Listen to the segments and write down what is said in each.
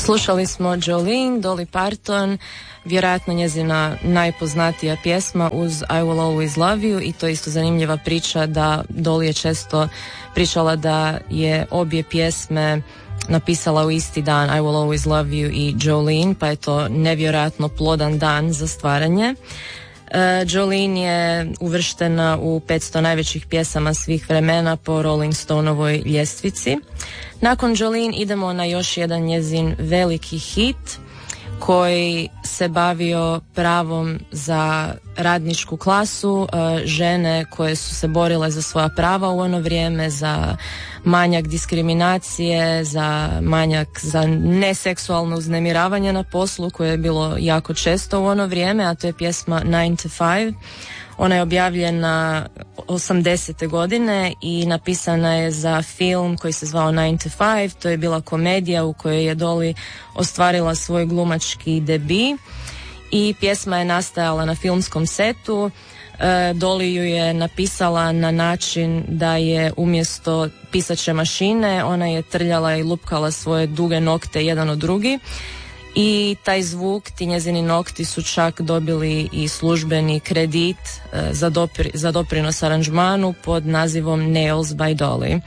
Slušali smo Jolene, Dolly Parton, vjerojatno njezina najpoznatija pjesma uz I Will Always Love You, i to je isto zanimljiva priča da Dolly je često pričala da je obje pjesme napisala u isti dan, I Will Always Love You i Jolene, pa je to nevjerojatno plodan dan za stvaranje. Jolene je uvrštena u 500 najvećih pjesama svih vremena po Rolling Stoneovoj ljestvici. Nakon Jolene idemo na još jedan njezin veliki hit koji se bavio pravom za radničku klasu, žene koje su se borile za svoja prava u ono vrijeme, za manjak diskriminacije, za neseksualno uznemiravanje na poslu koje je bilo jako često u ono vrijeme, a to je pjesma 9 to 5. Ona je objavljena 80. godine i napisana je za film koji se zvao 9 to 5. To je bila komedija u kojoj je Dolly ostvarila svoj glumački debi i pjesma je nastajala na filmskom setu. Dolly ju je napisala na način da je umjesto pisaće mašine ona je trljala i lupkala svoje duge nokte jedan od drugi. I taj zvuk, ti njezini nokti su čak dobili i službeni kredit za doprinos aranžmanu pod nazivom Nails by Dolly.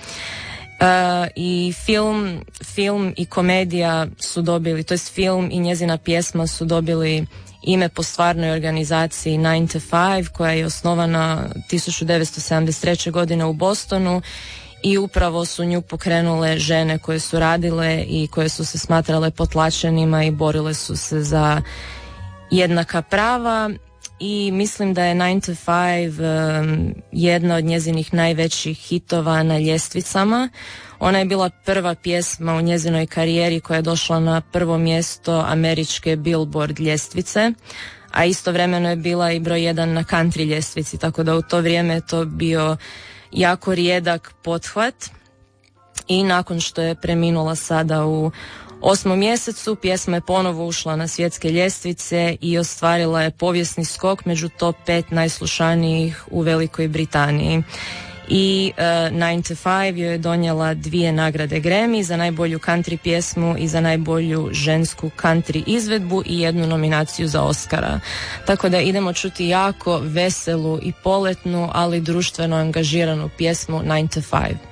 I film i komedija su dobili, to jest film i njezina pjesma su dobili ime po stvarnoj organizaciji 9 to 5 koja je osnovana 1973. godine u Bostonu. I upravo su nju pokrenule žene koje su radile i koje su se smatrale potlačenima i borile su se za jednaka prava. I mislim da je 9 to 5 jedna od njezinih najvećih hitova na ljestvicama. Ona je bila prva pjesma u njezinoj karijeri koja je došla na prvo mjesto američke Billboard ljestvice, a istovremeno je bila i broj 1 na country ljestvici, tako da u to vrijeme je to bio jako rijedak pothvat. I nakon što je preminula sada u 8. mjesecu, pjesma je ponovo ušla na svjetske ljestvice i ostvarila je povijesni skok među top 5 najslušanijih u Velikoj Britaniji. I 9 to 5 joj je donijela 2 nagrade Grammy za najbolju country pjesmu i za najbolju žensku country izvedbu i 1 nominaciju za Oscara. Tako da idemo čuti jako veselu i poletnu, ali društveno angažiranu pjesmu 9 to 5.